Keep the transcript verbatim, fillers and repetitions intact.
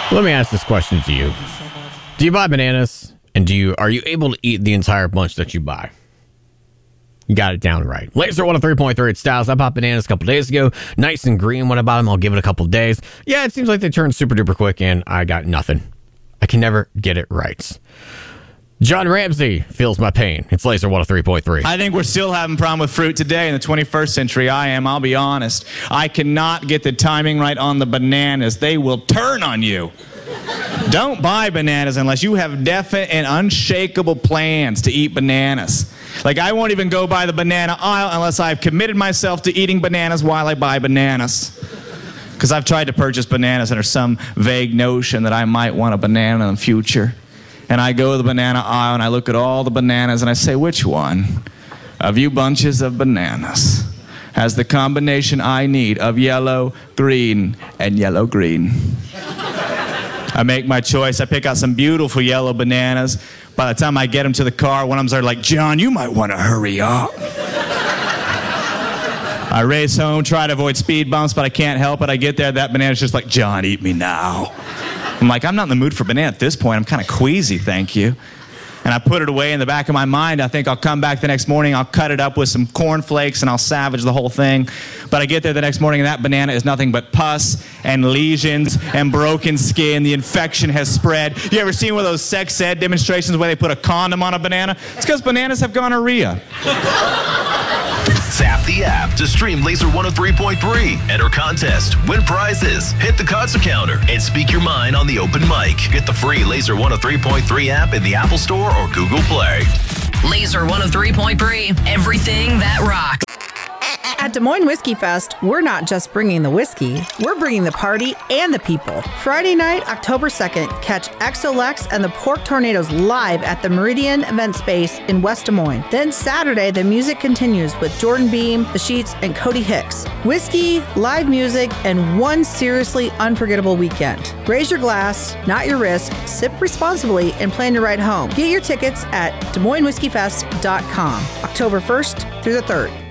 Let me ask this question to you. Do you buy bananas, and do you are you able to eat the entire bunch that you buy? You got it down right. Laser one oh three point three at Styles. I bought bananas a couple days ago. Nice and green when I bought them. I'll give it a couple days. Yeah, it seems like they turn super duper quick, and I got nothing. I can never get it right. John Ramsey feels my pain. It's Laser one oh three point three. I think we're still having a problem with fruit today in the twenty-first century. I am, I'll be honest. I cannot get the timing right on the bananas. They will turn on you. Don't buy bananas unless you have definite and unshakable plans to eat bananas. Like, I won't even go by the banana aisle unless I've committed myself to eating bananas while I buy bananas. Because I've tried to purchase bananas under some vague notion that I might want a banana in the future. And I go to the banana aisle and I look at all the bananas and I say, which one of you bunches of bananas has the combination I need of yellow, green, and yellow, green? I make my choice. I pick out some beautiful yellow bananas. By the time I get them to the car, one of them's like, John, you might want to hurry up. I race home, try to avoid speed bumps, but I can't help it. I get there, that banana's just like, John, eat me now. I'm like, I'm not in the mood for banana at this point. I'm kind of queasy, thank you. And I put it away in the back of my mind. I think I'll come back the next morning, I'll cut it up with some cornflakes, and I'll savage the whole thing. But I get there the next morning, and that banana is nothing but pus and lesions and broken skin. The infection has spread. You ever seen one of those sex ed demonstrations where they put a condom on a banana? It's because bananas have gonorrhea. Tap the app to stream Laser one oh three point three. Enter contest, win prizes, hit the concert counter, and speak your mind on the open mic. Get the free Laser one oh three point three app in the Apple Store or Google Play. Laser one oh three point three, everything that rocks. At Des Moines Whiskey Fest, we're not just bringing the whiskey, we're bringing the party and the people. Friday night, October second, catch X O Lex and the Pork Tornadoes live at the Meridian Event Space in West Des Moines. Then Saturday, the music continues with Jordan Beam, The Sheets, and Cody Hicks. Whiskey, live music, and one seriously unforgettable weekend. Raise your glass, not your wrist, sip responsibly, and plan your ride home. Get your tickets at Des Moines Whiskey Fest dot com, October first through the third.